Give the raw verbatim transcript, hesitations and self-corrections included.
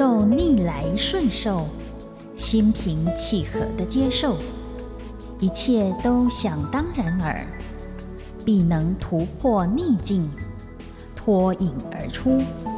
够逆来顺受，心平气和地接受，一切都想当然耳，必能突破逆境，脱颖而出。